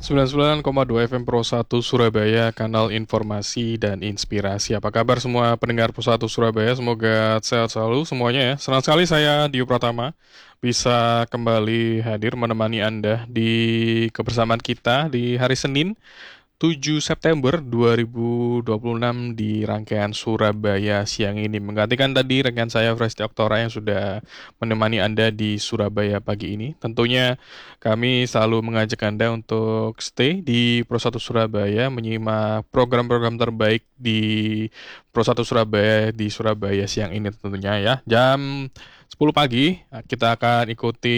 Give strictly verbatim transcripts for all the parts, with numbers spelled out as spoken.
sembilan puluh sembilan koma dua F M Pro satu Surabaya, kanal informasi dan inspirasi. Apa kabar semua pendengar Pro satu Surabaya? Semoga sehat selalu semuanya ya. Senang sekali saya Dio Pratama bisa kembali hadir menemani Anda di kebersamaan kita di hari Senin tujuh September dua ribu dua puluh enam di rangkaian Surabaya siang ini. Menggantikan tadi rekan saya Fresti Oktora yang sudah menemani Anda di Surabaya pagi ini. Tentunya kami selalu mengajak Anda untuk stay di Pro satu Surabaya, menyimak program-program terbaik di Pro satu Surabaya di Surabaya siang ini tentunya ya. Jam sepuluh pagi kita akan ikuti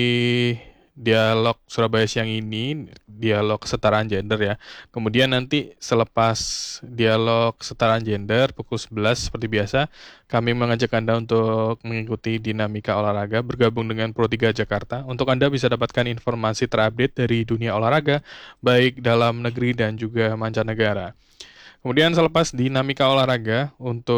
dialog Surabaya siang ini, dialog kesetaraan gender ya. Kemudian nanti selepas dialog kesetaraan gender pukul sebelas seperti biasa, kami mengajak Anda untuk mengikuti dinamika olahraga bergabung dengan Pro tiga Jakarta. Untuk Anda bisa dapatkan informasi terupdate dari dunia olahraga, baik dalam negeri dan juga mancanegara. Kemudian selepas dinamika olahraga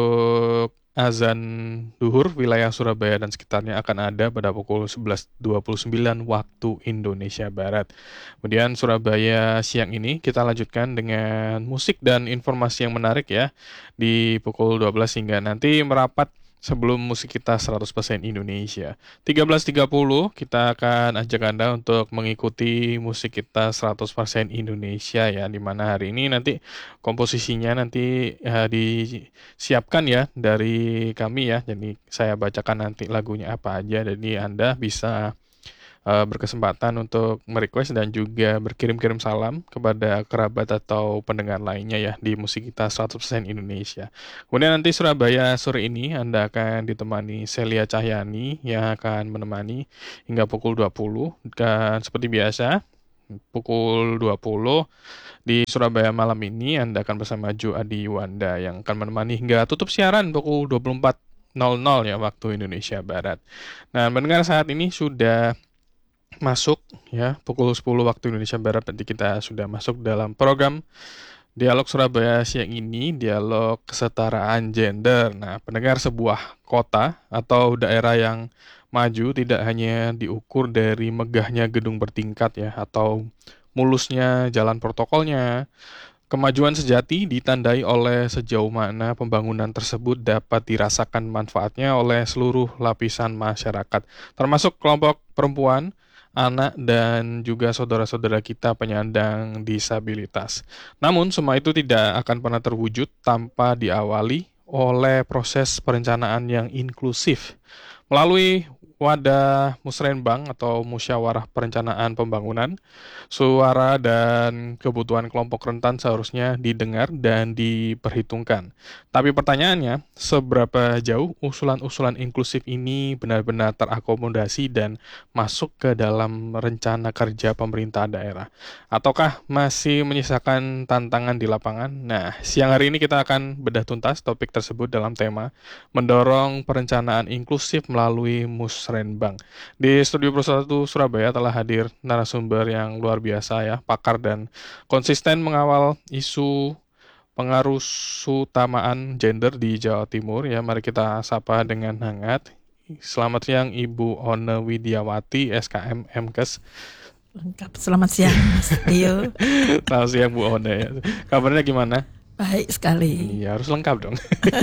untuk azan duhur wilayah Surabaya dan sekitarnya akan ada pada pukul sebelas dua puluh sembilan waktu Indonesia Barat. Kemudian Surabaya siang ini kita lanjutkan dengan musik dan informasi yang menarik ya di pukul dua belas hingga nanti merapat sebelum musik kita seratus persen Indonesia. tiga belas tiga puluh kita akan ajak Anda untuk mengikuti musik kita seratus persen Indonesia ya, di mana hari ini nanti komposisinya nanti ya, disiapkan ya dari kami ya. Jadi saya bacakan nanti lagunya apa aja, jadi Anda bisa uh, berkesempatan untuk merequest dan juga berkirim-kirim salam kepada kerabat atau pendengar lainnya ya di musik kita seratus persen Indonesia. Kemudian nanti Surabaya sore ini Anda akan ditemani Celia Cahyani yang akan menemani hingga pukul dua puluh, dan seperti biasa pukul dua puluh di Surabaya malam ini Anda akan bersama Jo Adi Wanda yang akan menemani hingga tutup siaran pukul dua puluh empat nol nol ya waktu Indonesia Barat. Nah, mendengar saat ini sudah masuk ya pukul sepuluh waktu Indonesia Barat, nanti kita sudah masuk dalam program Dialog Surabaya siang ini, dialog kesetaraan gender. Nah, pendengar, sebuah kota atau daerah yang maju tidak hanya diukur dari megahnya gedung bertingkat ya atau mulusnya jalan protokolnya. Kemajuan sejati ditandai oleh sejauh mana pembangunan tersebut dapat dirasakan manfaatnya oleh seluruh lapisan masyarakat, termasuk kelompok perempuan, anak, dan juga saudara-saudara kita penyandang disabilitas. Namun, semua itu tidak akan pernah terwujud tanpa diawali oleh proses perencanaan yang inklusif. Melalui wadah musrenbang atau musyawarah perencanaan pembangunan, suara dan kebutuhan kelompok rentan seharusnya didengar dan diperhitungkan. Tapi pertanyaannya, seberapa jauh usulan-usulan inklusif ini benar-benar terakomodasi dan masuk ke dalam rencana kerja pemerintah daerah? Ataukah masih menyisakan tantangan di lapangan? Nah, siang hari ini kita akan bedah tuntas topik tersebut dalam tema mendorong perencanaan inklusif melalui musrenbang. Di studio Pro satu Surabaya telah hadir narasumber yang luar biasa ya, pakar dan konsisten mengawal isu pengarusutamaan gender di Jawa Timur ya. Mari kita sapa dengan hangat. Selamat siang Ibu One Widiawati, S K M Mkes. Lengkap. Selamat siang Mas Tio. Selamat siang Bu One ya. Kabarnya gimana? Baik sekali. Iya, harus lengkap dong.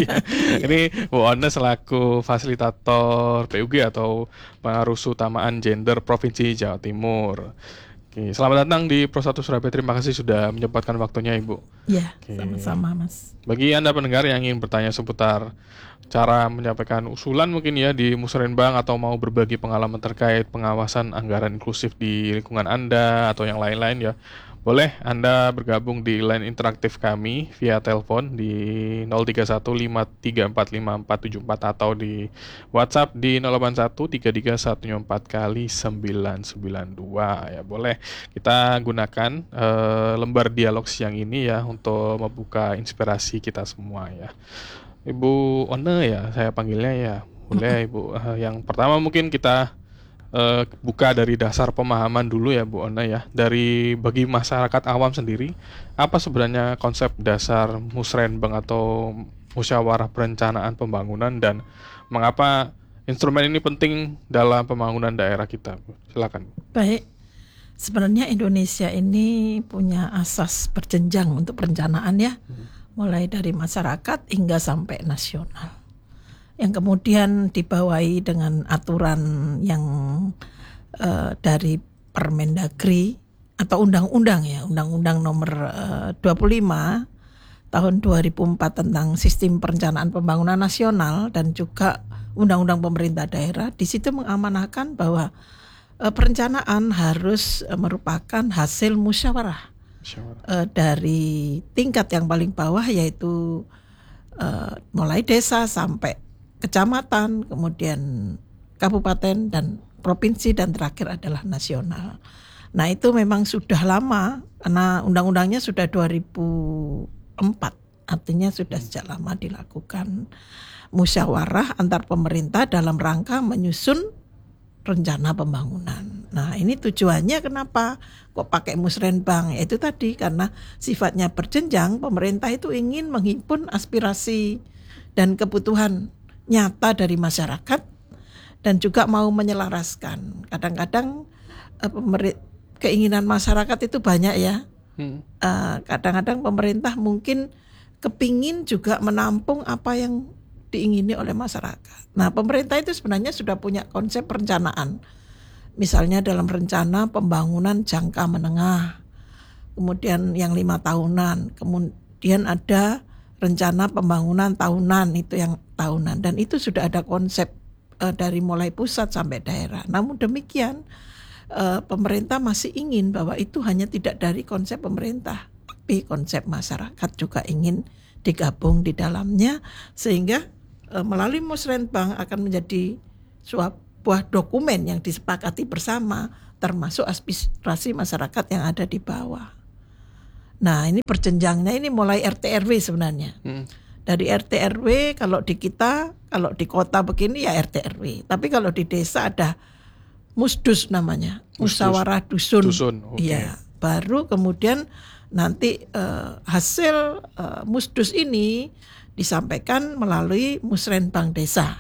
Ini Bu One selaku fasilitator P U G atau pengaruh utamaan gender Provinsi Jawa Timur. Oke, selamat datang di Pro satu Surabaya. Terima kasih sudah menyempatkan waktunya Ibu. Iya, Oke. sama-sama Mas. Bagi Anda pendengar yang ingin bertanya seputar cara menyampaikan usulan mungkin ya di musrenbang atau mau berbagi pengalaman terkait pengawasan anggaran inklusif di lingkungan Anda atau yang lain-lain ya, boleh Anda bergabung di line interaktif kami via telepon di nol tiga satu lima tiga empat lima empat tujuh empat atau di WhatsApp di nol delapan satu tiga tiga satu empat kali sembilan sembilan dua ya. Boleh kita gunakan uh, lembar dialog siang ini ya untuk membuka inspirasi kita semua ya. Ibu One ya saya panggilnya ya. Boleh Ibu. Uh, yang pertama mungkin kita Uh, buka dari dasar pemahaman dulu ya Bu Ona ya. Dari bagi masyarakat awam sendiri, apa sebenarnya konsep dasar musrenbang atau musyawarah perencanaan pembangunan dan mengapa instrumen ini penting dalam pembangunan daerah kita? Silakan. Baik. Sebenarnya Indonesia ini punya asas berjenjang untuk perencanaan ya, hmm. mulai dari masyarakat hingga sampai nasional. Yang kemudian dibawahi dengan aturan yang uh, dari Permendagri atau undang-undang ya, undang-undang nomor uh, dua puluh lima tahun dua ribu empat tentang sistem perencanaan pembangunan nasional dan juga undang-undang pemerintah daerah. Di situ mengamanahkan bahwa uh, perencanaan harus uh, merupakan hasil musyawarah, musyawarah. Uh, dari tingkat yang paling bawah yaitu uh, mulai desa sampai kecamatan, kemudian kabupaten dan provinsi, dan terakhir adalah nasional. Nah itu memang sudah lama karena undang-undangnya sudah dua ribu empat, artinya sudah sejak lama dilakukan musyawarah antar pemerintah dalam rangka menyusun rencana pembangunan. Nah ini tujuannya kenapa kok pakai musrenbang, yaitu tadi karena sifatnya berjenjang. Pemerintah itu ingin menghimpun aspirasi dan kebutuhan nyata dari masyarakat dan juga mau menyelaraskan. Kadang-kadang uh, pemer- keinginan masyarakat itu banyak ya. Hmm. Uh, kadang-kadang pemerintah mungkin kepingin juga menampung apa yang diingini oleh masyarakat. Nah, pemerintah itu sebenarnya sudah punya konsep perencanaan. Misalnya dalam rencana pembangunan jangka menengah, kemudian yang lima tahunan, kemudian ada rencana pembangunan tahunan, itu yang tahunan, dan itu sudah ada konsep uh, dari mulai pusat sampai daerah. Namun demikian uh, pemerintah masih ingin bahwa itu hanya tidak dari konsep pemerintah, tapi konsep masyarakat juga ingin digabung di dalamnya, sehingga uh, melalui musrenbang akan menjadi sebuah dokumen yang disepakati bersama, termasuk aspirasi masyarakat yang ada di bawah. Nah ini berjenjangnya, ini mulai R T R W sebenarnya. Hmm. Dari R T R W, kalau di kita, kalau di kota begini ya R T R W. Tapi kalau di desa ada musdus namanya, musdus. Musyawarah dusun. Dusun, okay. Ya, baru kemudian nanti uh, hasil uh, musdus ini disampaikan melalui musrenbang desa,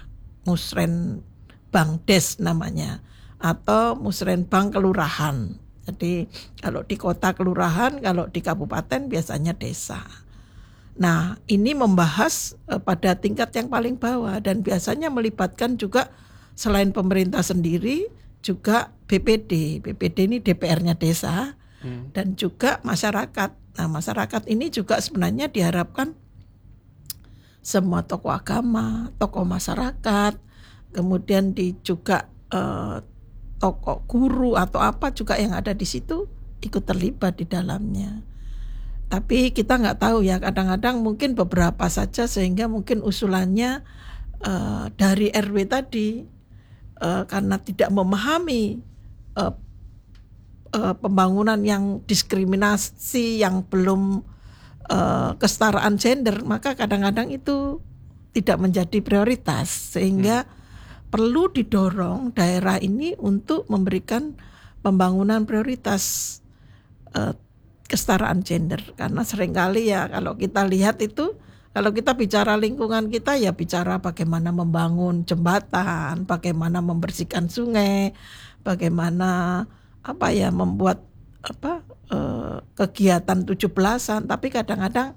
musrenbang des namanya, atau musrenbang kelurahan. Jadi kalau di kota kelurahan, kalau di kabupaten biasanya desa. Nah ini membahas uh, pada tingkat yang paling bawah dan biasanya melibatkan juga selain pemerintah sendiri juga B P D. B P D ini D P R-nya desa hmm. dan juga masyarakat. Nah masyarakat ini juga sebenarnya diharapkan semua tokoh agama, tokoh masyarakat, kemudian di juga uh, tokoh guru atau apa juga yang ada di situ ikut terlibat di dalamnya. Tapi kita nggak tahu ya, kadang-kadang mungkin beberapa saja, sehingga mungkin usulannya uh, dari R W tadi uh, karena tidak memahami uh, uh, pembangunan yang diskriminasi, yang belum uh, kesetaraan gender, maka kadang-kadang itu tidak menjadi prioritas, sehingga hmm. perlu didorong daerah ini untuk memberikan pembangunan prioritas uh, kesetaraan gender. Karena seringkali ya kalau kita lihat itu, kalau kita bicara lingkungan kita ya bicara bagaimana membangun jembatan, bagaimana membersihkan sungai, bagaimana apa ya membuat apa uh, kegiatan tujuh belasan. Tapi kadang-kadang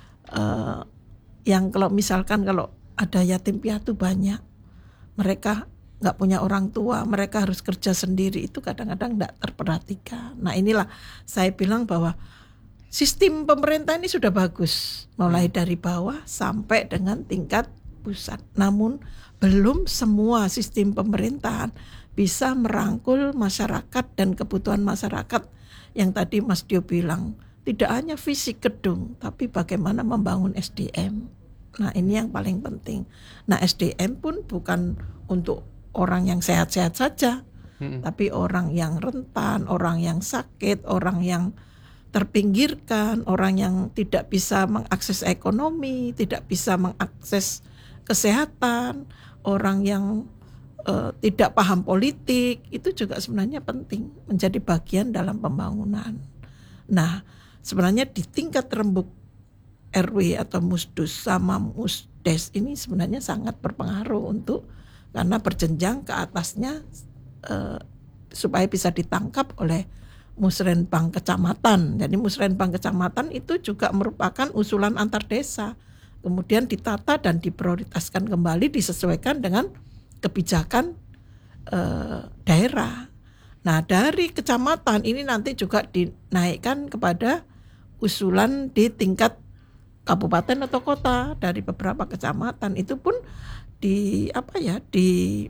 uh, yang kalau misalkan kalau ada yatim piatu banyak, mereka nggak punya orang tua, mereka harus kerja sendiri, itu kadang-kadang nggak terperhatikan. Nah inilah saya bilang bahwa sistem pemerintah ini sudah bagus, mulai dari bawah sampai dengan tingkat pusat. Namun belum semua sistem pemerintahan bisa merangkul masyarakat dan kebutuhan masyarakat yang tadi Mas Dio bilang. Tidak hanya fisik gedung, tapi bagaimana membangun S D M. Nah ini yang paling penting. Nah S D M pun bukan untuk orang yang sehat-sehat saja, hmm. tapi orang yang rentan, orang yang sakit, orang yang terpinggirkan, orang yang tidak bisa mengakses ekonomi, tidak bisa mengakses kesehatan, orang yang uh, tidak paham politik, itu juga sebenarnya penting menjadi bagian dalam pembangunan. Nah sebenarnya di tingkat rembuk R W atau musdus sama musdes ini sebenarnya sangat berpengaruh untuk, karena berjenjang ke atasnya eh, supaya bisa ditangkap oleh musrenbang kecamatan. Jadi musrenbang kecamatan itu juga merupakan usulan antar desa. Kemudian ditata dan diprioritaskan kembali disesuaikan dengan kebijakan eh, daerah. Nah, dari kecamatan ini nanti juga dinaikkan kepada usulan di tingkat kabupaten atau kota dari beberapa kecamatan. Itu pun di apa ya, di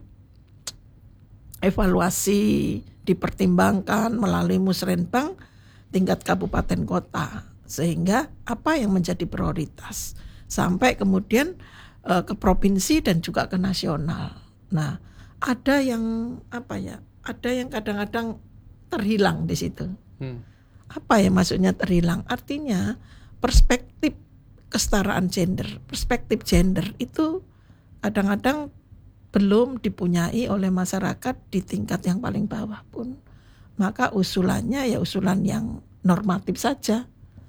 evaluasi, dipertimbangkan melalui musrenbang tingkat kabupaten kota, sehingga apa yang menjadi prioritas sampai kemudian eh, ke provinsi dan juga ke nasional. Nah, ada yang apa ya? Ada yang kadang-kadang terhilang di situ. Hmm. Apa ya maksudnya terhilang? Artinya perspektif kesetaraan gender, perspektif gender itu kadang-kadang belum dipunyai oleh masyarakat di tingkat yang paling bawah pun. Maka usulannya ya usulan yang normatif saja.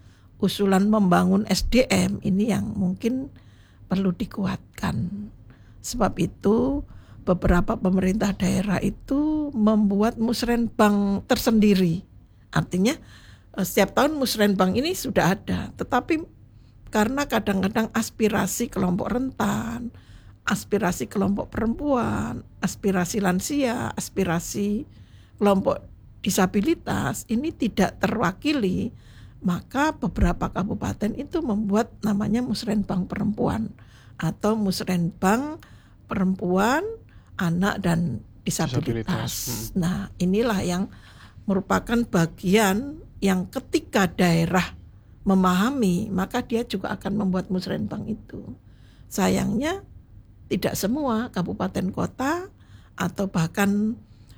Usulan membangun S D M ini yang mungkin perlu dikuatkan. Sebab itu beberapa pemerintah daerah itu membuat musrenbang tersendiri. Artinya setiap tahun musrenbang ini sudah ada, tetapi karena kadang-kadang aspirasi kelompok rentan, aspirasi kelompok perempuan, aspirasi lansia, aspirasi kelompok disabilitas ini tidak terwakili, maka beberapa kabupaten itu membuat namanya musrenbang perempuan atau musrenbang perempuan, anak dan disabilitas. disabilitas. Hmm. Nah, inilah yang merupakan bagian yang ketika daerah memahami, maka dia juga akan membuat musrenbang itu. Sayangnya tidak semua kabupaten kota atau bahkan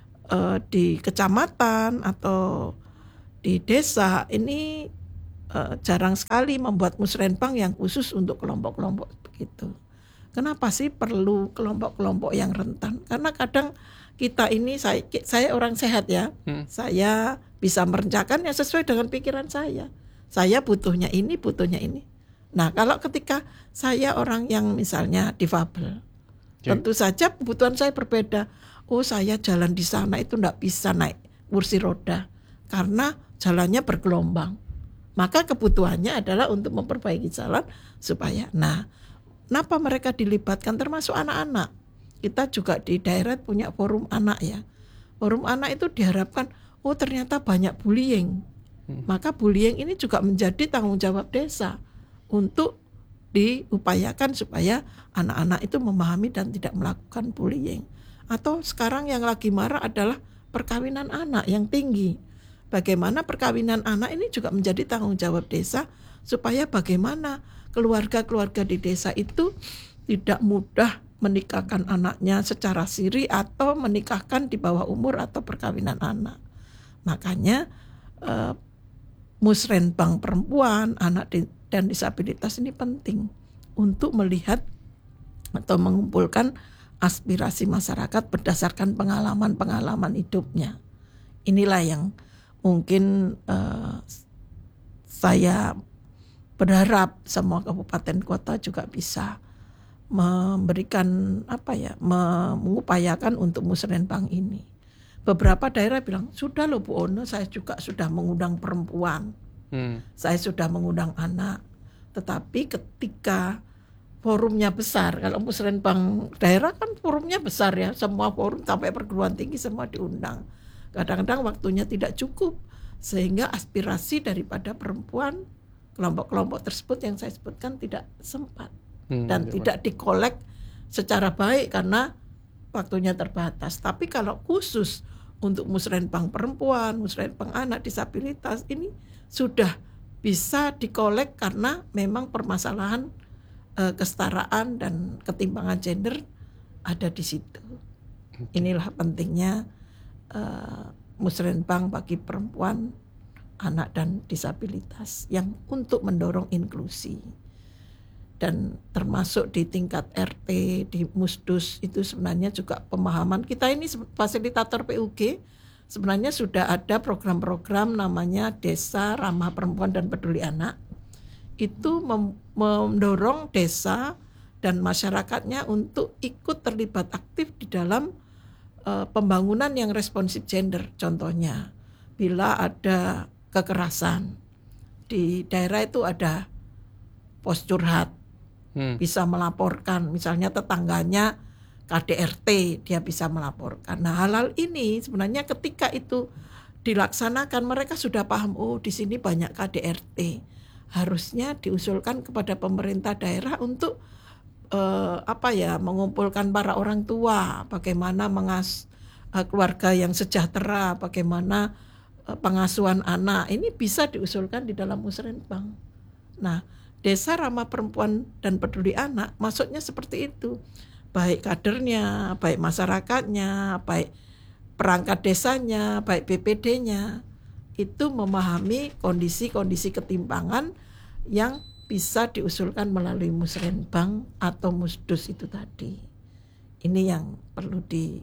eh, di kecamatan atau di desa ini eh, jarang sekali membuat musrenbang yang khusus untuk kelompok-kelompok begitu. Kenapa sih perlu kelompok-kelompok yang rentan? Karena kadang kita ini, saya, saya orang sehat ya, hmm. saya bisa merencanakan yang sesuai dengan pikiran saya. Saya butuhnya ini, butuhnya ini. Nah, kalau ketika saya orang yang misalnya difabel, okay. tentu saja kebutuhan saya berbeda. Oh, saya jalan di sana itu enggak bisa naik kursi roda karena jalannya bergelombang. Maka kebutuhannya adalah untuk memperbaiki jalan supaya, nah, kenapa mereka dilibatkan termasuk anak-anak? Kita juga di daerah punya forum anak ya. Forum anak itu diharapkan, oh ternyata banyak bullying. Hmm. Maka bullying ini juga menjadi tanggung jawab desa untuk diupayakan supaya anak-anak itu memahami dan tidak melakukan bullying. Atau sekarang yang lagi marah adalah perkawinan anak yang tinggi. Bagaimana perkawinan anak ini juga menjadi tanggung jawab desa supaya bagaimana keluarga-keluarga di desa itu tidak mudah menikahkan anaknya secara siri atau menikahkan di bawah umur atau perkawinan anak. Makanya eh, musrenbang perempuan, anak dan disabilitas ini penting untuk melihat atau mengumpulkan aspirasi masyarakat berdasarkan pengalaman-pengalaman hidupnya. Inilah yang mungkin eh, saya berharap semua kabupaten kota juga bisa memberikan apa ya, mengupayakan untuk musrenbang ini. Beberapa daerah bilang, sudah loh Bu Ono, saya juga sudah mengundang perempuan, hmm. saya sudah mengundang anak. Tetapi ketika forumnya besar, kalau musrenbang daerah kan forumnya besar ya, semua forum sampai perguruan tinggi semua diundang. Kadang-kadang waktunya tidak cukup, sehingga aspirasi daripada perempuan kelompok-kelompok tersebut yang saya sebutkan tidak sempat hmm, dan ya, tidak dikolek secara baik karena waktunya terbatas. Tapi kalau khusus untuk musrenbang perempuan, musrenbang anak disabilitas ini sudah bisa dikolek karena memang permasalahan eh, kesetaraan dan ketimpangan gender ada di situ. Inilah pentingnya eh, musrenbang bagi perempuan, anak dan disabilitas yang untuk mendorong inklusi. Dan termasuk di tingkat R T, di Musdus itu sebenarnya juga pemahaman. Kita ini fasilitator P U G sebenarnya sudah ada program-program namanya Desa Ramah Perempuan dan Peduli Anak. Itu mem- mendorong desa dan masyarakatnya untuk ikut terlibat aktif di dalam uh, pembangunan yang responsif gender. Contohnya bila ada kekerasan. Di daerah itu ada pos curhat, Hmm. bisa melaporkan, misalnya tetangganya K D R T, dia bisa melaporkan. Nah, hal-hal ini sebenarnya ketika itu dilaksanakan mereka sudah paham, oh di sini banyak K D R T. Harusnya diusulkan kepada pemerintah daerah untuk eh, apa ya, mengumpulkan para orang tua, bagaimana mengas eh, keluarga yang sejahtera, bagaimana eh, pengasuhan anak. Ini bisa diusulkan di dalam musrenbang. Nah, Desa Ramah Perempuan dan Peduli Anak maksudnya seperti itu. Baik kadernya, baik masyarakatnya, baik perangkat desanya, baik B P D-nya, itu memahami kondisi-kondisi ketimpangan yang bisa diusulkan melalui musrenbang atau musdus itu tadi. Ini yang perlu di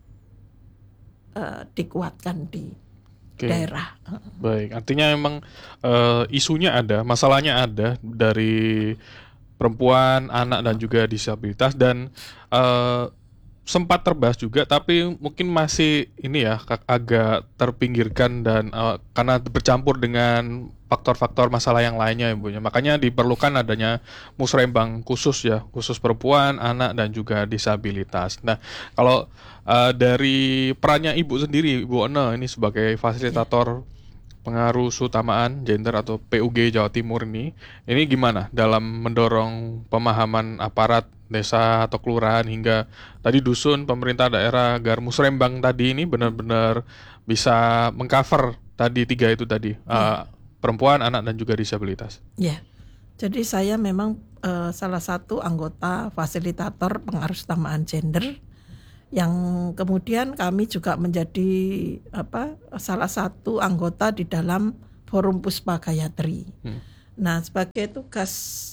uh, dikuatkan di Oke. daerah. Baik, artinya memang eh, isunya ada, masalahnya ada dari perempuan, anak dan juga disabilitas, dan eh, sempat terbahas juga, tapi mungkin masih ini ya kak- agak terpinggirkan dan eh, karena bercampur dengan faktor-faktor masalah yang lainnya ya Bu ya. Makanya diperlukan adanya musrembang khusus ya, khusus perempuan, anak dan juga disabilitas. Nah, kalau eh, dari perannya Ibu sendiri, Ibu Ona ini sebagai fasilitator pengaruh utamaan gender atau P U G Jawa Timur ini, ini gimana dalam mendorong pemahaman aparat desa atau kelurahan hingga tadi dusun, pemerintah daerah agar musrembang tadi ini benar-benar bisa mengcover tadi tiga itu tadi, uh, perempuan, anak dan juga disabilitas. Ya, jadi saya memang eh, salah satu anggota fasilitator pengaruh utamaan gender, yang kemudian kami juga menjadi apa salah satu anggota di dalam Forum Puspa Gayatri. Hmm. Nah, sebagai tugas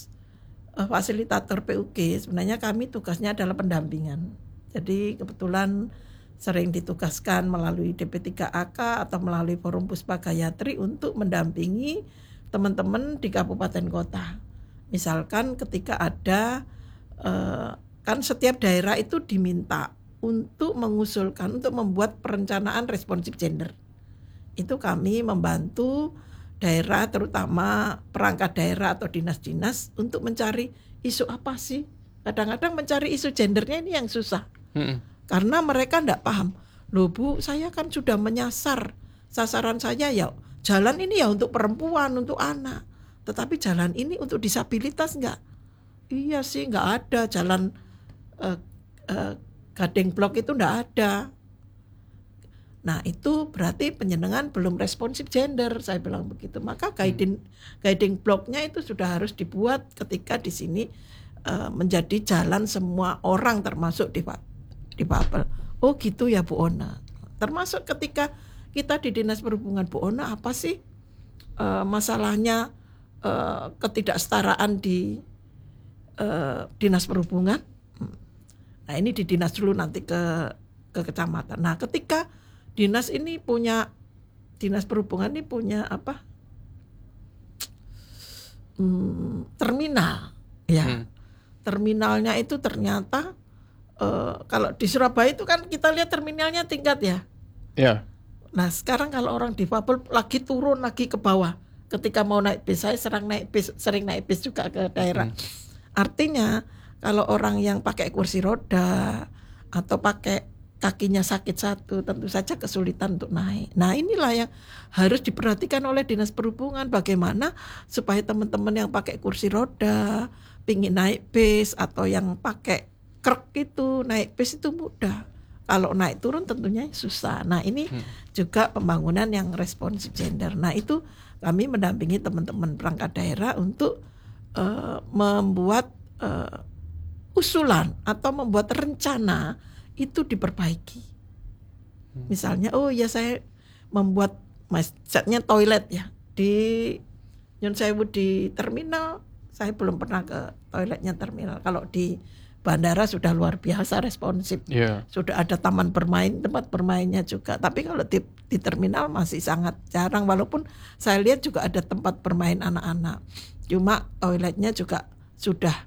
uh, fasilitator P U G sebenarnya kami tugasnya adalah pendampingan. Jadi kebetulan sering ditugaskan melalui D P tiga A K atau melalui Forum Puspa Gayatri untuk mendampingi teman-teman di kabupaten kota. Misalkan ketika ada uh, kan setiap daerah itu diminta untuk mengusulkan, untuk membuat perencanaan responsif gender. Itu kami membantu daerah, terutama perangkat daerah atau dinas-dinas untuk mencari isu apa sih. Kadang-kadang mencari isu gendernya ini yang susah. Hmm. Karena mereka enggak paham. Loh Bu, saya kan sudah menyasar. Sasaran saya ya jalan ini ya untuk perempuan, untuk anak. Tetapi jalan ini untuk disabilitas enggak? Iya sih, enggak ada jalan uh, uh, Gading blok itu enggak ada. Nah, itu berarti penjenengan belum responsif gender, saya bilang begitu. Maka guiding hmm. guiding blocknya itu sudah harus dibuat ketika di sini uh, menjadi jalan semua orang termasuk difabel. Oh gitu ya Bu Ona. Termasuk ketika kita di Dinas Perhubungan, Bu Ona apa sih uh, masalahnya uh, ketidaksetaraan di uh, Dinas Perhubungan? Nah, ini di dinas dulu, nanti ke ke kecamatan. Nah, ketika dinas ini punya, Dinas Perhubungan ini punya apa? Hmm, terminal, ya. Hmm. Terminalnya itu ternyata uh, kalau di Surabaya itu kan kita lihat terminalnya tingkat ya. Ya. Yeah. Nah, sekarang kalau orang difabel lagi turun lagi ke bawah. Ketika mau naik bis, saya sering naik bis, sering naik bis juga ke daerah. Hmm. Artinya kalau orang yang pakai kursi roda atau pakai kakinya sakit satu, tentu saja kesulitan untuk naik. Nah, inilah yang harus diperhatikan oleh Dinas Perhubungan, bagaimana supaya teman-teman yang pakai kursi roda, pingin naik bis atau yang pakai krek itu naik bis itu mudah. Kalau naik turun tentunya susah. Nah, ini hmm. juga pembangunan yang responsif gender. Nah, itu kami mendampingi teman-teman perangkat daerah untuk uh, membuat uh, usulan atau membuat rencana itu diperbaiki. Misalnya, oh ya saya membuat misalnya toilet ya di Nyun Sewu di terminal, saya belum pernah ke toiletnya terminal. Kalau di bandara sudah luar biasa responsif. Yeah. Sudah ada taman bermain, tempat bermainnya juga. Tapi kalau di, di terminal masih sangat jarang, walaupun saya lihat juga ada tempat bermain anak-anak. Cuma toiletnya juga sudah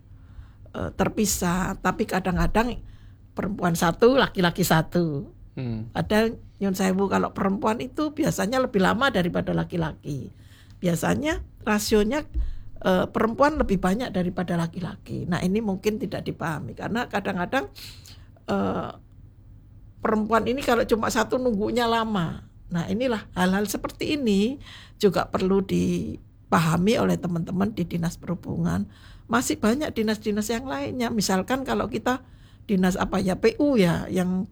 terpisah, tapi kadang-kadang perempuan satu, laki-laki satu. Hmm. Padahal Nyun sewu, kalau perempuan itu biasanya lebih lama daripada laki-laki. Biasanya rasionya eh, perempuan lebih banyak daripada laki-laki. Nah ini mungkin tidak dipahami karena kadang-kadang eh, perempuan ini kalau cuma satu nunggunya lama. Nah inilah hal-hal seperti ini juga perlu dipahami oleh teman-teman di Dinas Perhubungan. Masih banyak dinas-dinas yang lainnya. Misalkan kalau kita dinas apa ya, P U ya, yang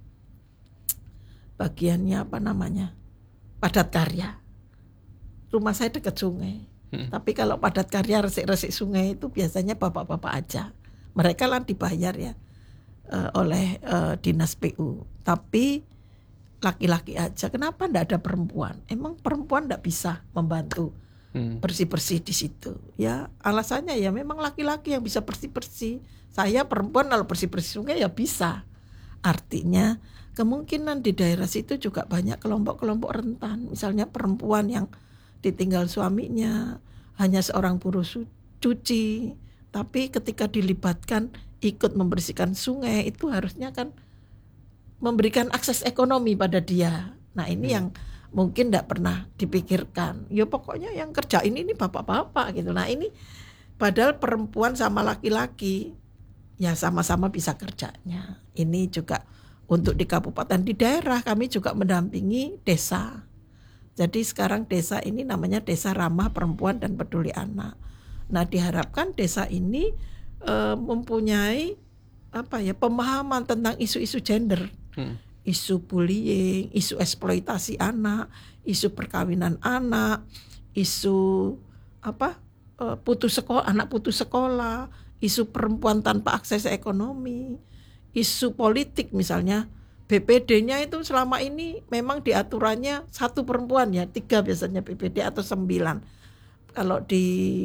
bagiannya apa namanya, padat karya. Rumah saya dekat sungai. Hmm. Tapi kalau padat karya resik-resik sungai itu biasanya bapak-bapak aja. Mereka lah dibayar ya uh, oleh uh, dinas P U. Tapi laki-laki aja. Kenapa enggak ada perempuan? Emang perempuan enggak bisa membantu hmm. bersih-bersih di situ? Ya alasannya ya memang laki-laki yang bisa bersih-bersih. Saya perempuan kalau bersih-bersih sungai ya bisa. Artinya kemungkinan di daerah situ juga banyak kelompok-kelompok rentan. Misalnya perempuan yang ditinggal suaminya, hanya seorang buruh cuci. Tapi ketika dilibatkan ikut membersihkan sungai, itu harusnya kan memberikan akses ekonomi pada dia. Nah ini hmm. yang mungkin tidak pernah dipikirkan. Ya pokoknya yang kerja ini ini bapak-bapak gitu. Nah ini padahal perempuan sama laki-laki ya sama-sama bisa kerjanya. Ini juga untuk di kabupaten, di daerah kami juga mendampingi desa. Jadi sekarang desa ini namanya Desa Ramah Perempuan dan Peduli Anak. Nah diharapkan desa ini e, mempunyai apa ya pemahaman tentang isu-isu gender, hmm. isu bullying, isu eksploitasi anak, isu perkawinan anak, isu apa e, putus sekolah, anak putus sekolah, isu perempuan tanpa akses ekonomi. Isu politik misalnya B P D-nya itu selama ini memang diaturannya satu perempuan ya, tiga biasanya B P D atau sembilan. Kalau di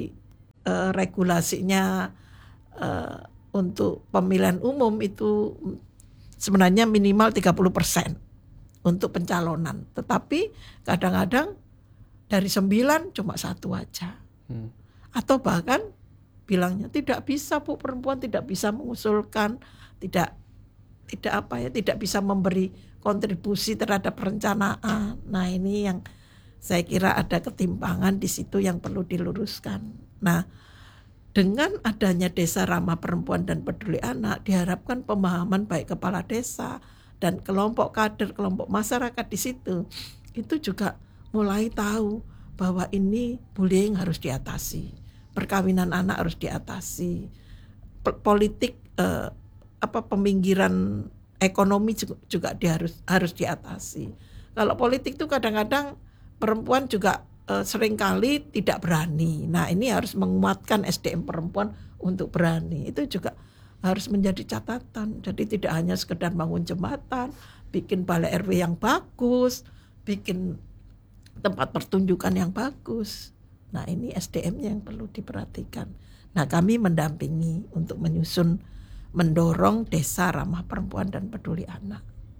uh, regulasinya uh, untuk pemilihan umum itu sebenarnya minimal tiga puluh persen untuk pencalonan. Tetapi kadang-kadang dari sembilan cuma satu aja. Hmm. Atau bahkan bilangnya tidak bisa Bu, perempuan tidak bisa mengusulkan, tidak tidak apa ya, tidak bisa memberi kontribusi terhadap perencanaan. Nah, ini yang saya kira ada ketimpangan di situ yang perlu diluruskan. Nah, dengan adanya Desa Ramah Perempuan dan Peduli Anak, diharapkan pemahaman baik kepala desa dan kelompok kader, kelompok masyarakat di situ itu juga mulai tahu bahwa ini bullying harus diatasi, perkawinan anak harus diatasi, politik eh, apa peminggiran ekonomi juga, juga dia harus harus diatasi. Kalau politik itu kadang-kadang perempuan juga e, seringkali tidak berani. Nah ini harus menguatkan S D M perempuan untuk berani. Itu juga harus menjadi catatan. Jadi tidak hanya sekedar bangun jembatan, bikin balai R W yang bagus, bikin tempat pertunjukan yang bagus. Nah ini S D M-nya yang perlu diperhatikan. Nah kami mendampingi untuk menyusun, mendorong Desa Ramah Perempuan dan Peduli Anak.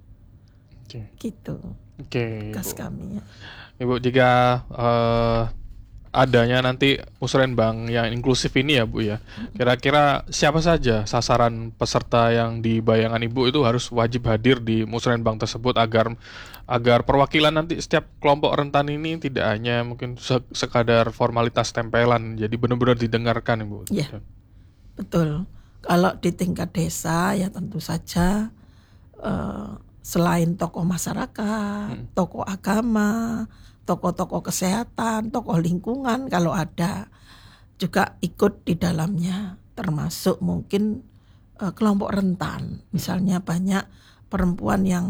Oke. Gitu. Oke. Tugas kami ya. Ibu, jika uh, adanya nanti musrenbang yang inklusif ini ya Bu ya, kira-kira siapa saja sasaran peserta yang di bayangan Ibu itu harus wajib hadir di musrenbang tersebut agar agar perwakilan nanti setiap kelompok rentan ini tidak hanya mungkin sekadar formalitas tempelan, jadi benar-benar didengarkan Ibu. Iya. Betul. Kalau di tingkat desa ya tentu saja uh, selain tokoh masyarakat, hmm. tokoh agama, tokoh-tokoh kesehatan, tokoh lingkungan kalau ada juga ikut di dalamnya, termasuk mungkin uh, kelompok rentan. Misalnya banyak perempuan yang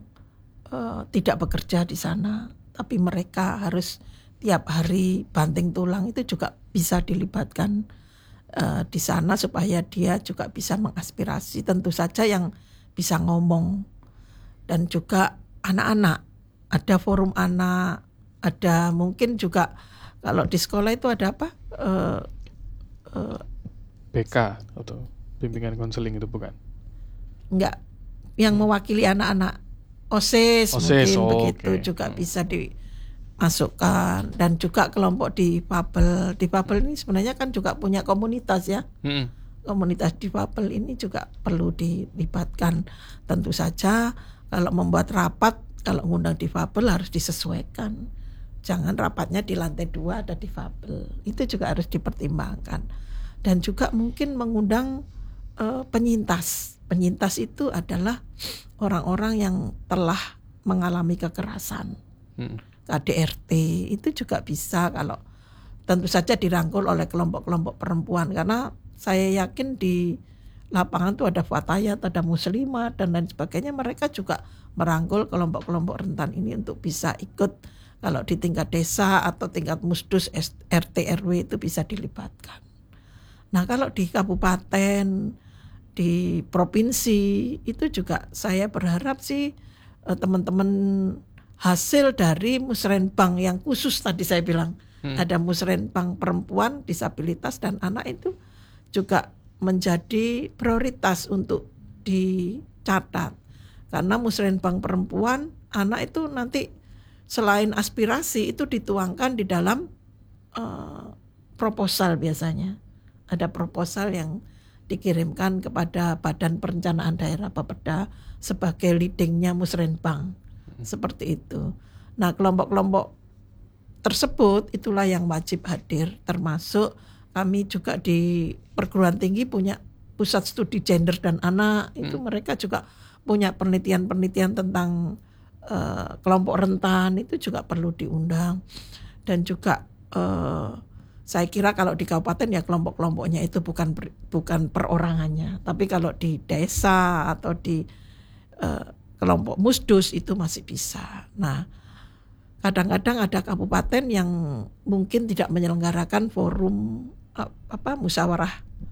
uh, tidak bekerja di sana, tapi mereka harus tiap hari banting tulang, itu juga bisa dilibatkan Uh, di sana supaya dia juga bisa mengaspirasi, tentu saja yang bisa ngomong. Dan juga anak-anak, ada forum anak, ada mungkin juga kalau di sekolah itu ada apa uh, uh, B K atau bimbingan konseling itu bukan? Enggak, yang mewakili anak-anak OSIS, OSIS mungkin oh, begitu okay. juga hmm. bisa dimasukkan. Dan juga kelompok difabel. Difabel ini sebenarnya kan juga punya komunitas ya. Hmm. Komunitas difabel ini juga perlu dilibatkan. Tentu saja kalau membuat rapat Kalau ngundang difabel harus disesuaikan. Jangan rapatnya di lantai dua ada difabel. Itu juga harus dipertimbangkan. Dan juga mungkin mengundang uh, penyintas. Penyintas itu adalah orang-orang yang telah mengalami kekerasan. Hmm. K D R T itu juga bisa, kalau tentu saja dirangkul oleh kelompok-kelompok perempuan, karena saya yakin di lapangan tuh ada fatayat, ada muslimat dan lain sebagainya. Mereka juga merangkul kelompok-kelompok rentan ini untuk bisa ikut, kalau di tingkat desa atau tingkat musdus R T R W itu bisa dilibatkan. Nah kalau di kabupaten, di provinsi itu juga saya berharap sih eh, teman-teman hasil dari musrenbang yang khusus tadi saya bilang, hmm. ada musrenbang perempuan, disabilitas dan anak itu juga menjadi prioritas untuk dicatat. Karena musrenbang perempuan, anak itu nanti selain aspirasi itu dituangkan di dalam uh, proposal biasanya. Ada proposal yang dikirimkan kepada Badan Perencanaan Daerah Bapeda sebagai leadingnya musrenbang. Seperti itu. Nah kelompok-kelompok tersebut itulah yang wajib hadir, termasuk kami juga di perguruan tinggi punya pusat studi gender dan anak. Itu hmm. mereka juga punya penelitian-penelitian tentang uh, kelompok rentan, itu juga perlu diundang. Dan juga uh, saya kira kalau di kabupaten ya kelompok-kelompoknya itu bukan bukan perorangannya, tapi kalau di desa atau di uh, kelompok musdus itu masih bisa. Nah, kadang-kadang ada kabupaten yang mungkin tidak menyelenggarakan forum apa musyawarah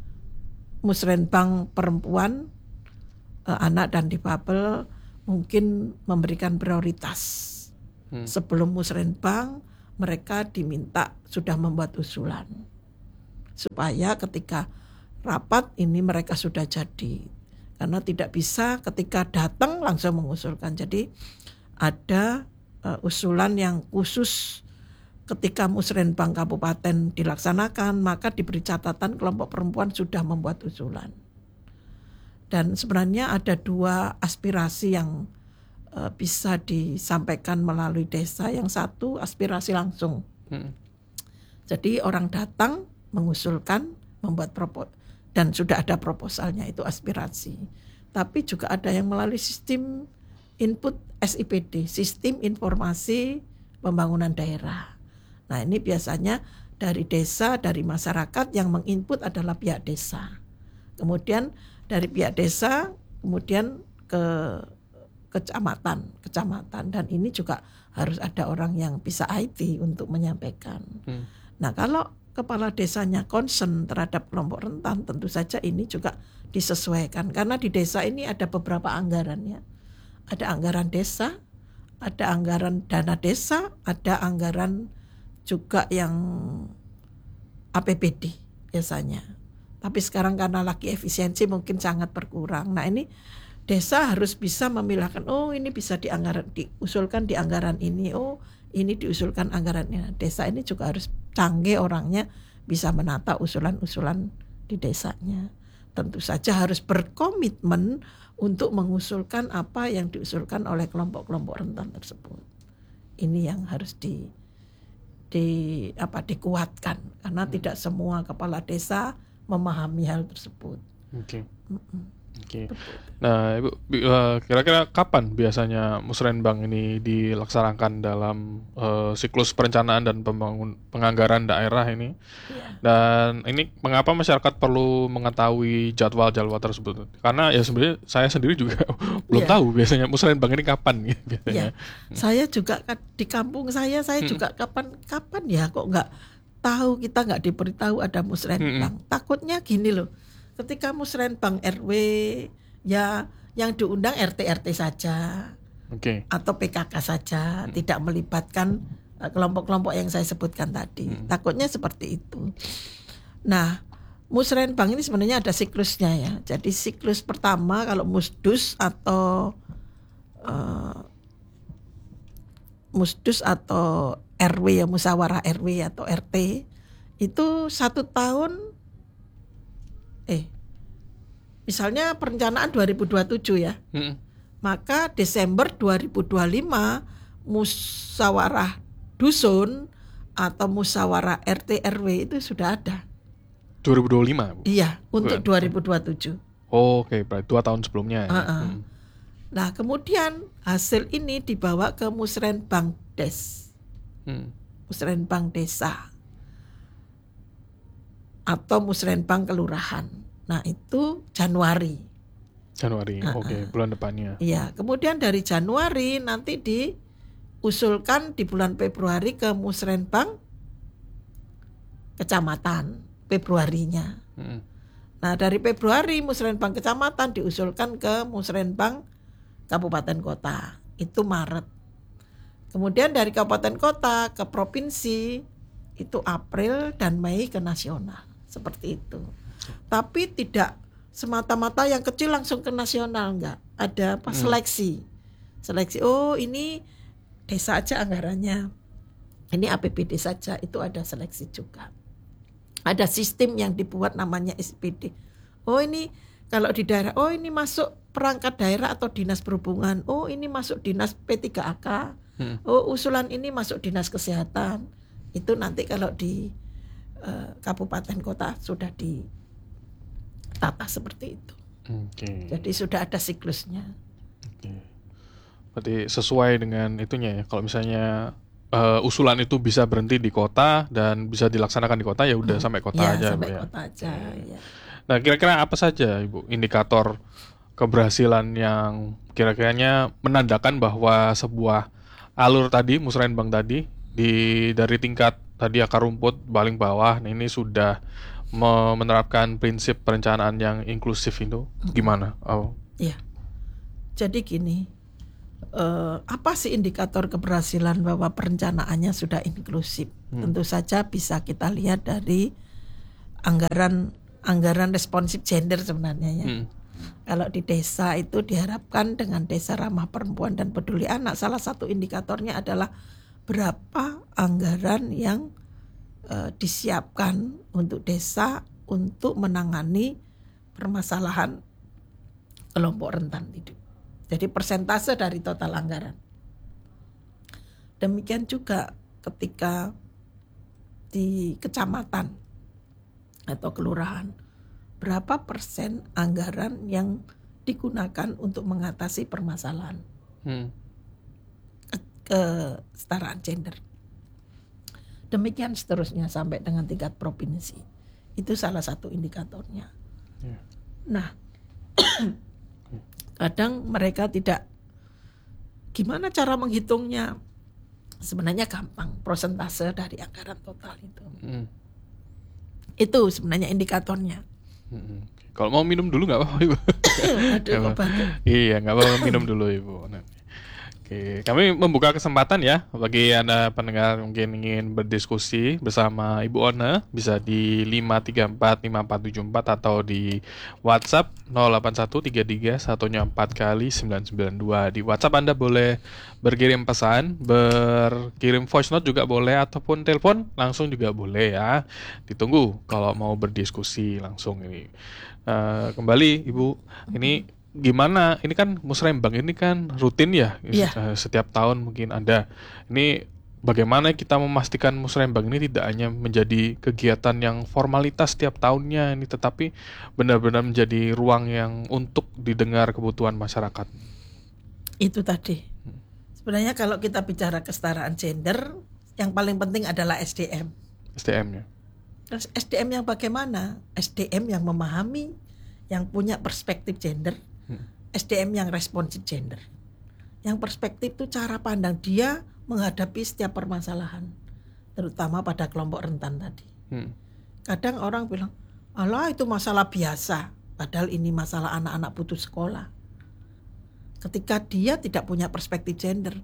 musrenbang perempuan, anak dan difabel, mungkin memberikan prioritas. Hmm. Sebelum musrenbang mereka diminta sudah membuat usulan supaya ketika rapat ini mereka sudah jadi. Karena tidak bisa ketika datang langsung mengusulkan. Jadi ada uh, usulan yang khusus ketika musrenbang kabupaten dilaksanakan, maka diberi catatan kelompok perempuan sudah membuat usulan. Dan sebenarnya ada dua aspirasi yang uh, bisa disampaikan melalui desa. Yang satu aspirasi langsung. Hmm. Jadi orang datang mengusulkan, membuat proposal. Dan sudah ada proposalnya, itu aspirasi. Tapi juga ada yang melalui sistem input S I P D, Sistem Informasi Pembangunan Daerah. Nah ini biasanya dari desa, dari masyarakat, yang menginput adalah pihak desa. Kemudian dari pihak desa, kemudian ke kecamatan, kecamatan. Dan ini juga harus ada orang yang bisa I T untuk menyampaikan. Hmm. Nah kalau kepala desanya concern terhadap kelompok rentan, tentu saja ini juga disesuaikan. Karena di desa ini ada beberapa anggarannya. Ada anggaran desa, ada anggaran dana desa, ada anggaran juga yang A P B D biasanya. Tapi sekarang karena lagi efisiensi mungkin sangat berkurang. Nah ini desa harus bisa memilahkan, oh ini bisa dianggaran, diusulkan di anggaran ini, oh ini diusulkan anggarannya. Desa ini juga harus canggih orangnya, bisa menata usulan-usulan di desanya. Tentu saja harus berkomitmen untuk mengusulkan apa yang diusulkan oleh kelompok-kelompok rentan tersebut. Ini yang harus di, di apa dikuatkan, karena hmm. tidak semua kepala desa memahami hal tersebut. Oke. Okay. Oke. Nah, Ibu, kira-kira kapan biasanya musrenbang ini dilaksanakan dalam uh, siklus perencanaan dan pembangun penganggaran daerah ini? Ya. Dan ini mengapa masyarakat perlu mengetahui jadwal-jadwal tersebut? Karena ya sebenarnya saya sendiri juga belum ya. tahu biasanya musrenbang ini kapan gitu biasanya. Ya. Hmm. Saya juga di kampung saya, saya hmm. juga kapan-kapan ya kok nggak tahu, kita nggak diberitahu ada musrenbang. Hmm. Takutnya gini loh. Ketika musrenbang R W ya yang diundang R T R T saja, okay. atau P K K saja, hmm. tidak melibatkan uh, kelompok-kelompok yang saya sebutkan tadi. Hmm. Takutnya seperti itu. Nah, musrenbang ini sebenarnya ada siklusnya ya. Jadi siklus pertama kalau musdus atau uh, musdus atau R W ya, musyawarah R W atau R T itu satu tahun. Eh, misalnya perencanaan dua ribu dua puluh tujuh ya, hmm. Maka Desember dua ribu dua puluh lima musyawarah dusun atau musyawarah R T R W itu sudah ada. dua ribu dua puluh lima, Bu? Iya, untuk Bukan. dua ribu dua puluh tujuh. Oh, oke, berarti dua tahun sebelumnya. Ya. Uh-uh. Hmm. Nah, kemudian hasil ini dibawa ke Musrenbang Des. Hmm. Musrenbang Desa atau Musrenbang Kelurahan. Nah, itu Januari. Januari, Uh-uh. oke, bulan depannya. Iya, kemudian dari Januari nanti diusulkan di bulan Februari ke Musrenbang Kecamatan, Februarinya. Hmm. Nah, dari Februari Musrenbang Kecamatan diusulkan ke Musrenbang Kabupaten Kota. Itu Maret. Kemudian dari Kabupaten Kota ke Provinsi itu April dan Mei ke nasional. Seperti itu. Tapi tidak semata-mata yang kecil langsung ke nasional, enggak. Ada apa? Seleksi. Seleksi. Oh, ini desa aja anggarannya. Ini A P B D saja, itu ada seleksi juga. Ada sistem yang dibuat namanya S P D. Oh, ini kalau di daerah, oh ini masuk perangkat daerah atau dinas perhubungan. Oh, ini masuk dinas P tiga A K. Hmm. Oh, usulan ini masuk dinas kesehatan. Itu nanti kalau di uh, kabupaten kota sudah ditata seperti itu. Okay. Jadi sudah ada siklusnya. Okay. Berarti sesuai dengan itunya ya. Kalau misalnya uh, usulan itu bisa berhenti di kota dan bisa dilaksanakan di kota, ya udah hmm. sampai kota ya, aja. Sampai ya. kota aja. Ya. Nah, kira-kira apa saja, Ibu, indikator keberhasilan yang kira-kiranya menandakan bahwa sebuah alur tadi, Musrenbang tadi, di dari tingkat tadi akar rumput paling bawah, nah ini sudah menerapkan prinsip perencanaan yang inklusif itu, gimana? Oh. Ya, jadi gini, eh, apa sih indikator keberhasilan bahwa perencanaannya sudah inklusif? Hmm. Tentu saja bisa kita lihat dari anggaran anggaran responsif gender sebenarnya ya. Hmm. Kalau di desa itu diharapkan dengan desa ramah perempuan dan peduli anak, salah satu indikatornya adalah berapa anggaran yang uh, disiapkan untuk desa untuk menangani permasalahan kelompok rentan hidup. Jadi persentase dari total anggaran. Demikian juga ketika di kecamatan atau kelurahan, berapa persen anggaran yang digunakan untuk mengatasi permasalahan hmm. kesetaraan gender. Demikian seterusnya sampai dengan tingkat provinsi. Itu salah satu indikatornya. Yeah. Nah, kadang mereka tidak, gimana cara menghitungnya? Sebenarnya gampang, persentase dari anggaran total itu. Hmm. Itu sebenarnya indikatornya. Hmm. Kalau mau minum dulu nggak apa-apa, Ibu? Aduh, kok batuk. Iya, nggak apa-apa, minum dulu, Ibu. Nah. Oke, kami membuka kesempatan ya bagi Anda pendengar mungkin ingin berdiskusi bersama Ibu Ona, bisa di lima tiga empat lima empat tujuh empat atau di WhatsApp nol delapan satu tiga tiga satu empat kali sembilan sembilan dua. Di WhatsApp Anda boleh berkirim pesan, berkirim voice note juga boleh, ataupun telepon langsung juga boleh ya. Ditunggu kalau mau berdiskusi langsung ini. Uh, kembali Ibu, ini gimana, ini kan Musrenbang ini kan rutin ya, yeah. Setiap tahun mungkin ada. Ini bagaimana kita memastikan Musrenbang ini tidak hanya menjadi kegiatan yang formalitas setiap tahunnya ini, tetapi benar-benar menjadi ruang yang untuk didengar kebutuhan masyarakat. Itu tadi. Sebenarnya kalau kita bicara kesetaraan gender, yang paling penting adalah S D M. S D M-nya. Terus S D M yang bagaimana? S D M yang memahami, yang punya perspektif gender. S D M yang responsif gender. Yang perspektif itu cara pandang dia menghadapi setiap permasalahan, terutama pada kelompok rentan tadi. Hmm. Kadang orang bilang, alah itu masalah biasa, padahal ini masalah anak-anak putus sekolah. Ketika dia tidak punya perspektif gender,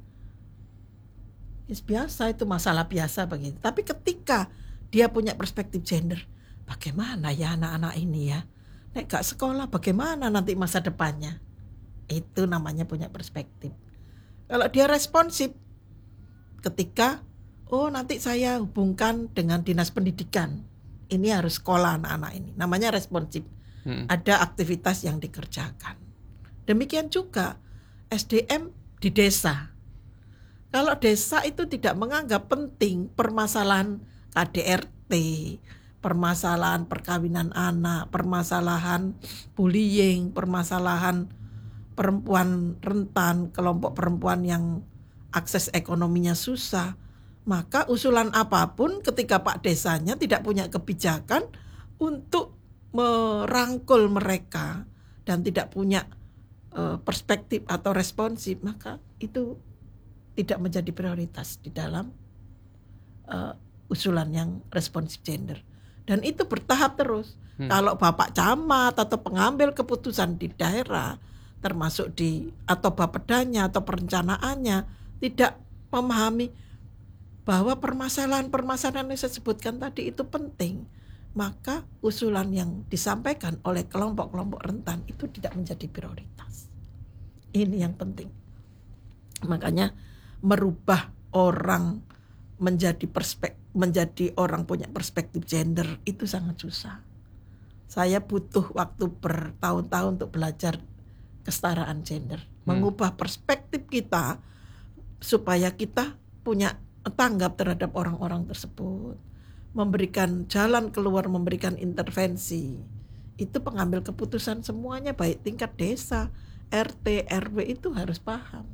is biasa, itu masalah biasa begitu. Tapi ketika dia punya perspektif gender, bagaimana ya anak-anak ini ya? Nek gak sekolah bagaimana nanti masa depannya? Itu namanya punya perspektif. Kalau dia responsif, ketika oh nanti saya hubungkan dengan dinas pendidikan, ini harus sekolah anak-anak ini, namanya responsif. hmm. Ada aktivitas yang dikerjakan. Demikian juga S D M di desa. Kalau desa itu tidak menganggap penting permasalahan K D R T, permasalahan perkawinan anak, permasalahan bullying, permasalahan perempuan rentan, kelompok perempuan yang akses ekonominya susah, maka usulan apapun ketika Pak Desanya tidak punya kebijakan untuk merangkul mereka dan tidak punya uh, perspektif atau responsif, maka itu tidak menjadi prioritas di dalam uh, usulan yang responsif gender. Dan itu bertahap terus. Hmm. Kalau Bapak Camat atau pengambil keputusan di daerah, termasuk di atau bapedanya atau perencanaannya tidak memahami bahwa permasalahan-permasalahan yang saya sebutkan tadi itu penting, maka usulan yang disampaikan oleh kelompok-kelompok rentan itu tidak menjadi prioritas. Ini yang penting. Makanya merubah orang menjadi perspek menjadi orang punya perspektif gender itu sangat susah. Saya butuh waktu bertahun-tahun untuk belajar kesetaraan gender, hmm. mengubah perspektif kita supaya kita punya tanggap terhadap orang-orang tersebut, memberikan jalan keluar, memberikan intervensi. Itu pengambil keputusan semuanya baik tingkat desa, R T, R W itu harus paham.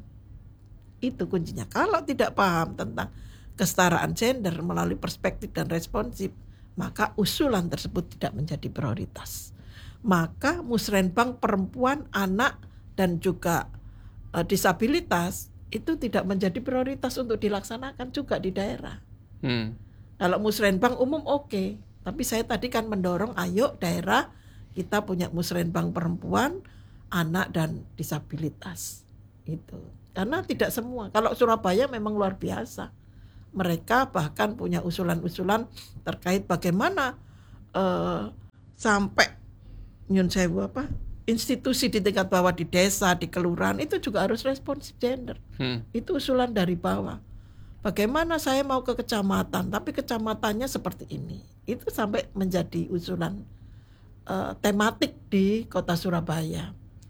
Itu kuncinya. Kalau tidak paham tentang kesetaraan gender melalui perspektif dan responsif, maka usulan tersebut tidak menjadi prioritas. Maka musrenbang perempuan, anak, dan juga e, disabilitas itu tidak menjadi prioritas untuk dilaksanakan juga di daerah. Hmm. Kalau musrenbang umum oke, okay. Tapi saya tadi kan mendorong ayo daerah kita punya musrenbang perempuan, anak, dan disabilitas. Itu. Karena tidak semua. Kalau Surabaya memang luar biasa. Mereka bahkan punya usulan-usulan terkait bagaimana uh, sampai nyun sewu apa institusi di tingkat bawah di desa, di kelurahan itu juga harus responsif gender. Hmm. Itu usulan dari bawah. Bagaimana saya mau ke kecamatan, tapi kecamatannya seperti ini. Itu sampai menjadi usulan uh, tematik di kota Surabaya.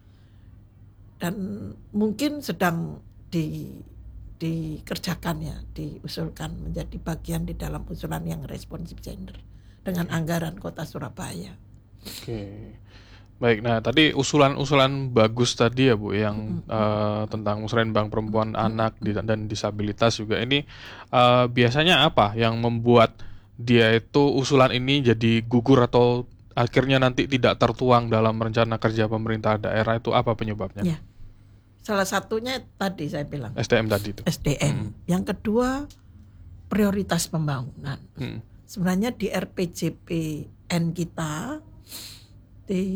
Dan mungkin sedang di, dikerjakan ya, diusulkan menjadi bagian di dalam usulan yang responsif gender dengan anggaran kota Surabaya. Oke, baik. Nah tadi usulan-usulan bagus tadi ya Bu, yang mm-hmm. uh, tentang musrenbang perempuan, mm-hmm. anak dan disabilitas juga. Ini uh, biasanya apa yang membuat dia itu usulan ini jadi gugur atau akhirnya nanti tidak tertuang dalam rencana kerja pemerintah daerah, itu apa penyebabnya? Ya. Salah satunya tadi saya bilang S D M tadi itu. S D M. Hmm. Yang kedua prioritas pembangunan. Hmm. Sebenarnya di R P J P N kita di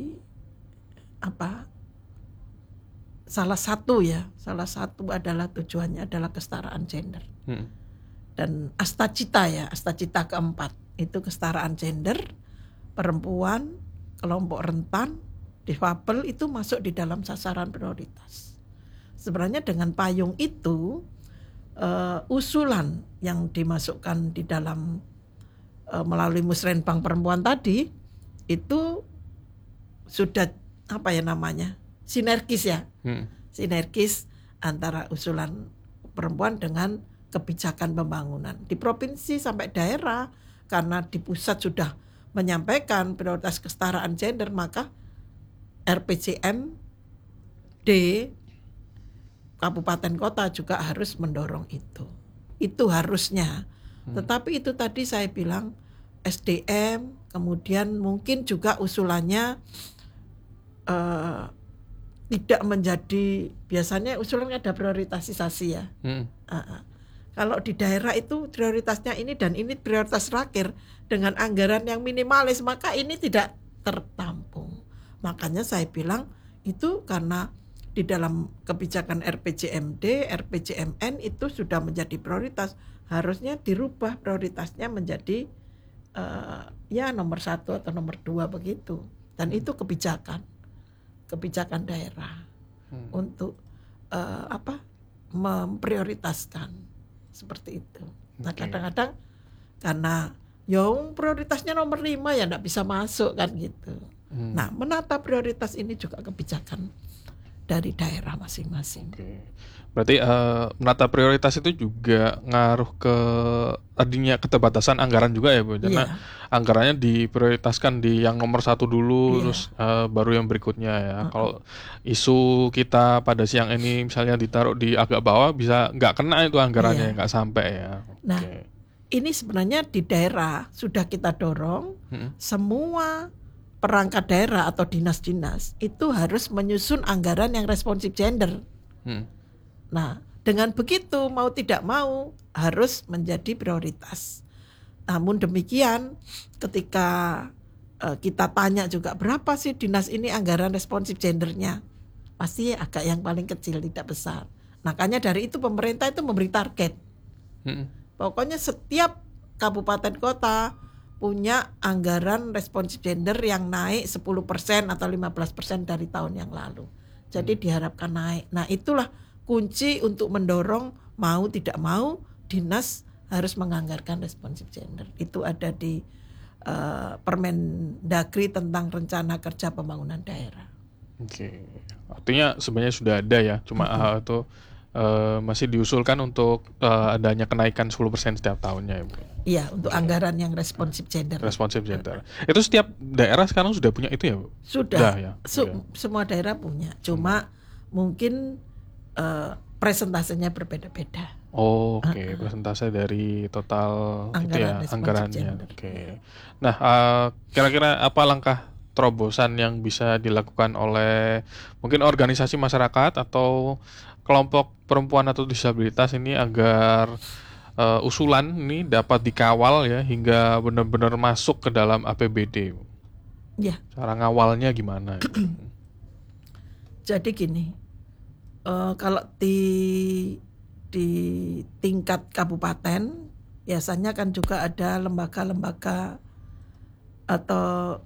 apa? Salah satu ya, salah satu adalah tujuannya adalah kesetaraan gender. Hmm. Dan astacita ya, astacita keempat itu kesetaraan gender, perempuan, kelompok rentan, difabel itu masuk di dalam sasaran prioritas. Sebenarnya dengan payung itu uh, usulan yang dimasukkan di dalam uh, melalui musrenbang perempuan tadi itu sudah apa ya namanya sinergis ya, hmm. sinergis antara usulan perempuan dengan kebijakan pembangunan di provinsi sampai daerah. Karena di pusat sudah menyampaikan prioritas kesetaraan gender, maka R P J M D kabupaten kota juga harus mendorong itu. Itu harusnya. Hmm. Tetapi itu tadi saya bilang S D M, kemudian mungkin juga usulannya uh, tidak menjadi, biasanya usulannya ada prioritasisasi ya. Hmm. Uh, kalau di daerah itu prioritasnya ini dan ini prioritas terakhir dengan anggaran yang minimalis, maka ini tidak tertampung. Makanya saya bilang itu karena di dalam kebijakan R P J M D, R P J M N itu sudah menjadi prioritas. Harusnya dirubah prioritasnya menjadi uh, ya nomor satu atau nomor dua begitu. Dan itu kebijakan, kebijakan daerah hmm. untuk uh, apa memprioritaskan seperti itu. Nah okay. kadang-kadang karena yang prioritasnya nomor lima ya enggak bisa masuk kan gitu. Hmm. Nah menata prioritas ini juga kebijakan dari daerah masing-masing. Oke. Berarti uh, menata prioritas itu juga ngaruh ke tadinya keterbatasan anggaran juga ya Bu, karena Iya. anggarannya diprioritaskan di yang nomor satu dulu, Iya. terus uh, baru yang berikutnya ya. Uh-uh. Kalau isu kita pada siang ini misalnya ditaruh di agak bawah, bisa nggak kena itu anggarannya, Iya. nggak sampai ya. Nah, Oke. ini sebenarnya di daerah sudah kita dorong Hmm. semua perangkat daerah atau dinas-dinas itu harus menyusun anggaran yang responsif gender. Hmm. Nah, dengan begitu mau tidak mau harus menjadi prioritas. Namun demikian, ketika uh, kita tanya juga berapa sih dinas ini anggaran responsif gendernya, pasti agak yang paling kecil, tidak besar. Makanya dari itu pemerintah itu memberi target. Hmm. Pokoknya setiap kabupaten kota punya anggaran responsif gender yang naik sepuluh persen atau lima belas persen dari tahun yang lalu. Jadi diharapkan naik. Nah, itulah kunci untuk mendorong mau tidak mau dinas harus menganggarkan responsif gender. Itu ada di uh, Permendagri tentang Rencana Kerja Pembangunan Daerah. Oke. Artinya sebenarnya sudah ada ya, cuma mm-hmm. uh, itu uh, masih diusulkan untuk uh, adanya kenaikan sepuluh persen setiap tahunnya ya Bu. Iya, untuk okay. anggaran yang responsif gender. Responsif gender. Itu setiap daerah sekarang sudah punya itu ya Bu? Sudah. Sudah ya. Su- sudah. Semua daerah punya. Cuma hmm. mungkin uh, presentasenya berbeda-beda. Oh, oke, okay. uh-uh. Presentase dari total anggaran itu ya, anggarannya. Oke. Okay. Nah, uh, kira-kira apa langkah terobosan yang bisa dilakukan oleh mungkin organisasi masyarakat atau kelompok perempuan atau disabilitas ini agar uh, usulan ini dapat dikawal ya hingga benar-benar masuk ke dalam A P B D? Ya. Cara ngawalnya gimana? Jadi gini, uh, kalau di di tingkat kabupaten biasanya kan juga ada lembaga-lembaga atau